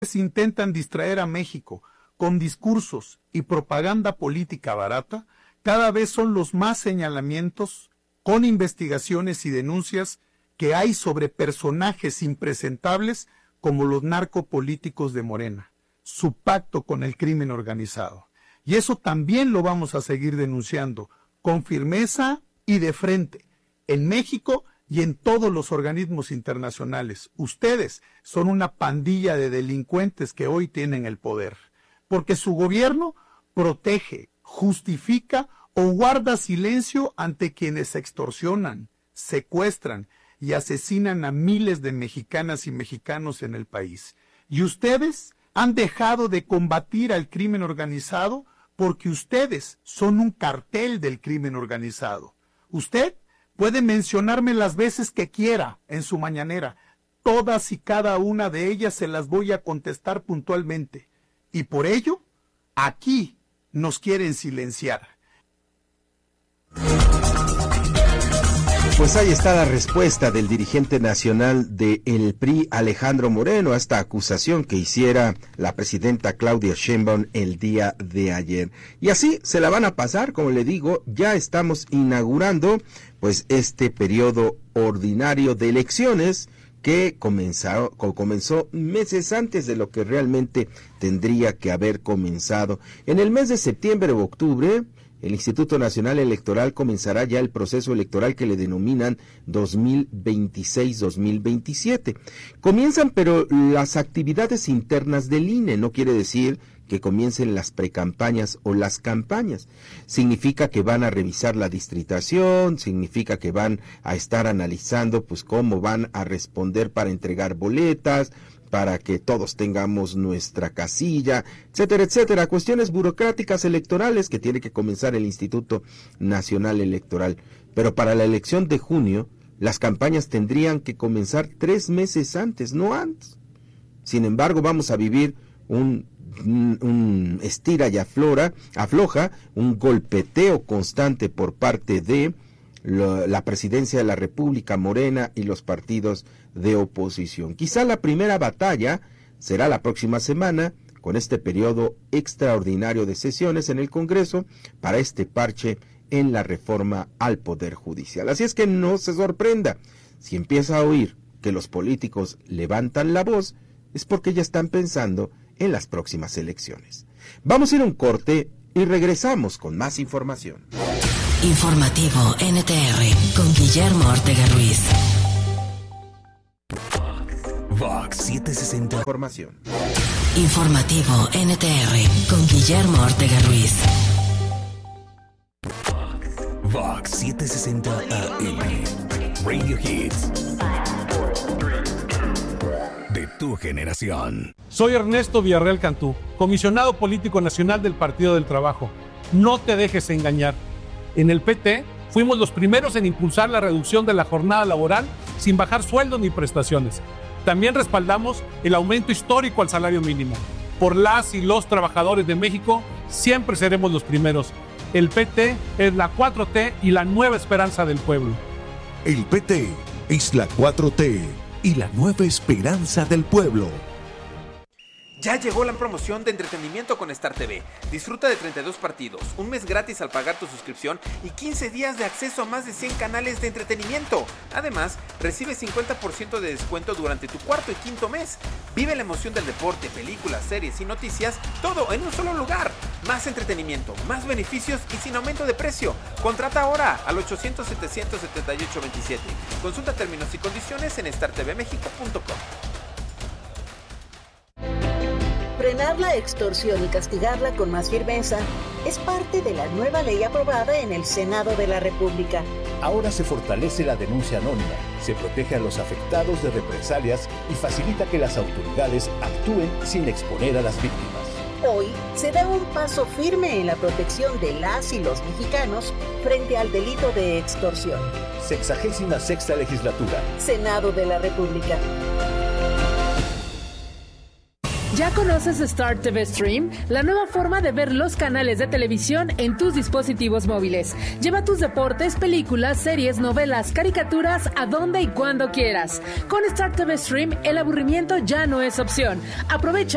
intentan distraer a México con discursos y propaganda política barata, cada vez son los más señalamientos con investigaciones y denuncias que hay sobre personajes impresentables como los narcopolíticos de Morena, su pacto con el crimen organizado. Y eso también lo vamos a seguir denunciando con firmeza y de frente, en México y en todos los organismos internacionales. Ustedes son una pandilla de delincuentes que hoy tienen el poder, porque su gobierno protege, justifica o guarda silencio ante quienes extorsionan, secuestran y asesinan a miles de mexicanas y mexicanos en el país. Y ustedes han dejado de combatir al crimen organizado porque ustedes son un cartel del crimen organizado. Usted puede mencionarme las veces que quiera en su mañanera. Todas y cada una de ellas se las voy a contestar puntualmente. Y por ello, aquí nos quieren silenciar. Pues ahí está la respuesta del dirigente nacional del PRI, Alejandro Moreno, a esta acusación que hiciera la presidenta Claudia Sheinbaum el día de ayer. Y así se la van a pasar, como le digo, ya estamos inaugurando pues este periodo ordinario de elecciones que comenzó meses antes de lo que realmente tendría que haber comenzado. En el mes de septiembre o octubre, el Instituto Nacional Electoral comenzará ya el proceso electoral que le denominan 2026-2027. Comienzan, pero las actividades internas del INE, no quiere decir que comiencen las precampañas o las campañas. Significa que van a revisar la distritación, significa que van a estar analizando pues cómo van a responder para entregar boletas, para que todos tengamos nuestra casilla, etcétera, etcétera. Cuestiones burocráticas electorales que tiene que comenzar el Instituto Nacional Electoral. Pero para la elección de junio, las campañas tendrían que comenzar 3 meses antes, no antes. Sin embargo, vamos a vivir un estira y afloja, un golpeteo constante por parte de la presidencia de la República, Morena y los partidos de oposición. Quizá la primera batalla será la próxima semana con este periodo extraordinario de sesiones en el Congreso para este parche en la reforma al Poder Judicial. Así es que no se sorprenda si empieza a oír que los políticos levantan la voz, es porque ya están pensando en las próximas elecciones. Vamos a ir a un corte y regresamos con más información. Informativo NTR con Guillermo Ortega Ruiz. Vox 760. Información. Informativo NTR con Guillermo Ortega Ruiz. Vox 760 AM. Radio Hits. De tu generación. Soy Ernesto Villarreal Cantú, comisionado político nacional del Partido del Trabajo. No te dejes engañar. En el PT fuimos los primeros en impulsar la reducción de la jornada laboral sin bajar sueldos ni prestaciones. También respaldamos el aumento histórico al salario mínimo. Por las y los trabajadores de México siempre seremos los primeros. El PT es la 4T y la nueva esperanza del pueblo. El PT es la 4T y la nueva esperanza del pueblo. Ya llegó la promoción de entretenimiento con Star TV. Disfruta de 32 partidos, un mes gratis al pagar tu suscripción y 15 días de acceso a más de 100 canales de entretenimiento. Además, recibe 50% de descuento durante tu cuarto y quinto mes. Vive la emoción del deporte, películas, series y noticias, todo en un solo lugar. Más entretenimiento, más beneficios y sin aumento de precio. Contrata ahora al 800-700-7827. Consulta términos y condiciones en startvmexico.com. Frenar la extorsión y castigarla con más firmeza es parte de la nueva ley aprobada en el Senado de la República. Ahora se fortalece la denuncia anónima, se protege a los afectados de represalias y facilita que las autoridades actúen sin exponer a las víctimas. Hoy se da un paso firme en la protección de las y los mexicanos frente al delito de extorsión. 66ª Legislatura. Senado de la República. ¿Ya conoces Star TV Stream? La nueva forma de ver los canales de televisión en tus dispositivos móviles. Lleva tus deportes, películas, series, novelas, caricaturas a donde y cuando quieras. Con Star TV Stream, el aburrimiento ya no es opción. Aprovecha